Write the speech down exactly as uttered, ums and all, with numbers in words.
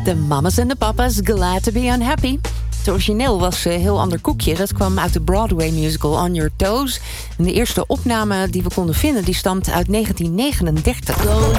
De Mamas en de Papas, Glad to be Unhappy. Het origineel was een heel ander koekje. Dat kwam uit de Broadway musical On Your Toes. En de eerste opname die we konden vinden, die stamt uit negentien negenendertig. Go